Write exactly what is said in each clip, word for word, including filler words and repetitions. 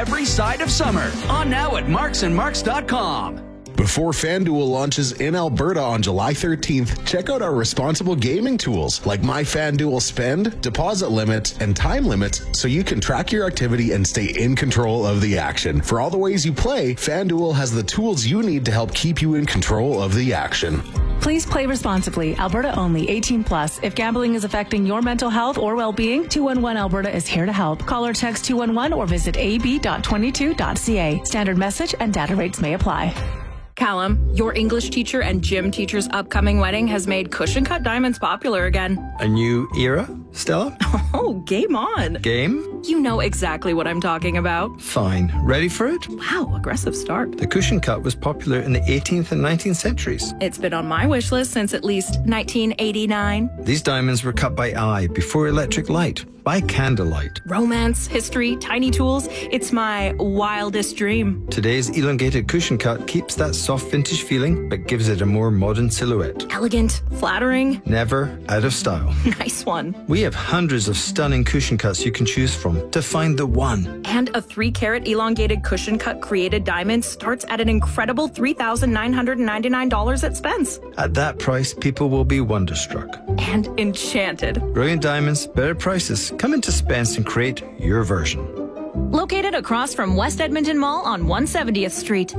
every side of summer. On now at marks and marks dot com. Before FanDuel launches in Alberta on July thirteenth, check out our responsible gaming tools like My FanDuel Spend, deposit limits, and time limits so you can track your activity and stay in control of the action. For all the ways you play, FanDuel has the tools you need to help keep you in control of the action. Please play responsibly. Alberta only. eighteen plus. If gambling is affecting your mental health or well-being, two one one Alberta is here to help. Call or text two one one or visit a b dot twenty-two dot c a. Standard message and data rates may apply. Callum, your English teacher and gym teacher's upcoming wedding has made cushion cut diamonds popular again. A new era, Stella? Oh, game on. Game? You know exactly what I'm talking about. Fine. Ready for it? Wow, aggressive start. The cushion cut was popular in the eighteenth and nineteenth centuries. It's been on my wish list since at least nineteen eighty-nine. These diamonds were cut by eye before electric light, by candlelight. Romance, history, tiny tools. It's my wildest dream. Today's elongated cushion cut keeps that soft vintage feeling, but gives it a more modern silhouette. Elegant, flattering. Never out of style. Nice one. We have hundreds of stunning cushion cuts you can choose from to find the one. And a three carat elongated cushion cut created diamond starts at an incredible three thousand nine hundred ninety-nine dollars at Spence. At that price, people will be wonderstruck. And enchanted. Brilliant diamonds, better prices. Come into Spence and create your version. Located across from West Edmonton Mall on one hundred seventieth Street.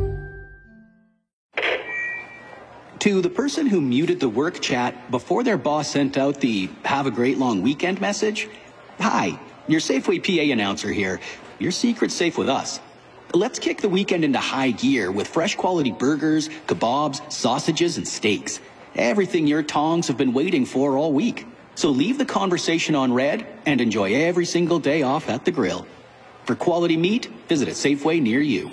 To the person who muted the work chat before their boss sent out the "have a great long weekend" message, hi, your Safeway P A announcer here. Your secret's safe with us. Let's kick the weekend into high gear with fresh quality burgers, kebabs, sausages, and steaks. Everything your tongs have been waiting for all week. So leave the conversation on red and enjoy every single day off at the grill. For quality meat, visit a Safeway near you.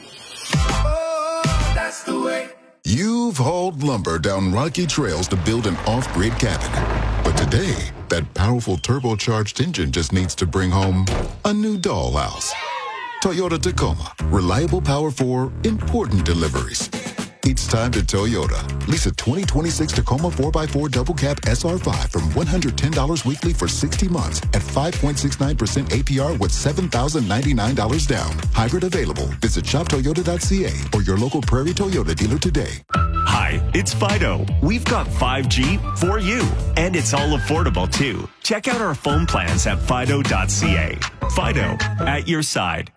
Oh, that's the way. You've hauled lumber down rocky trails to build an off-grid cabin. But today, that powerful turbocharged engine just needs to bring home a new dollhouse. Toyota Tacoma. Reliable power for important deliveries. It's time to Toyota. Lease a twenty twenty-six Tacoma four by four double cab S R five from one hundred ten dollars weekly for sixty months at five point six nine percent A P R with seven thousand ninety-nine dollars down. Hybrid available. Visit shop toyota dot c a or your local Prairie Toyota dealer today. Hi, it's Fido. We've got five G for you, and it's all affordable too. Check out our phone plans at fido dot c a. Fido, at your side.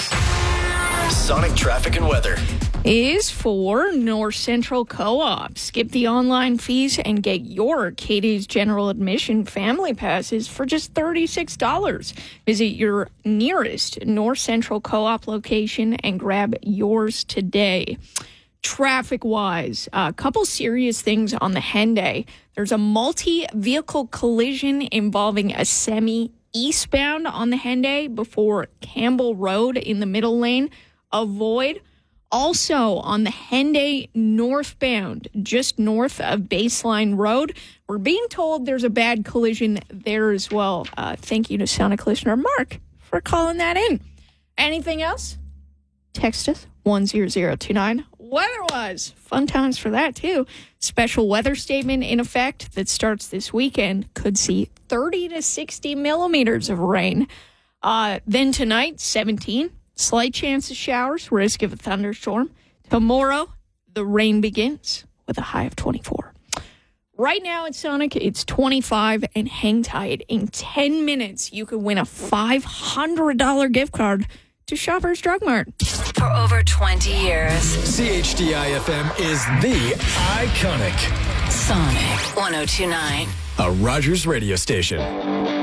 Sonic traffic and weather is for North Central Co-op. Skip the online fees and get your Katie's General Admission family passes for just thirty-six dollars. Visit your nearest North Central Co-op location and grab yours today. Traffic-wise, a couple serious things on the Henday. There's a multi-vehicle collision involving a semi eastbound on the Henday before Campbell Road in the middle lane. Avoid. Also on the Henday northbound, just north of Baseline Road, we're being told there's a bad collision there as well. Uh, thank you to Sonic listener Mark for calling that in. Anything else? Text us one zero zero two nine. Weather-wise, fun times for that too. Special weather statement in effect that starts this weekend. Could see thirty to sixty millimeters of rain. Uh, then tonight, seventeen. Slight chance of showers, risk of a thunderstorm. Tomorrow, the rain begins with a high of twenty-four. Right now at Sonic, it's twenty-five, and hang tight. In ten minutes, you could win a five hundred dollars gift card to Shoppers Drug Mart. For over twenty years, C H D I F M is the iconic Sonic one oh two point nine, a Rogers radio station.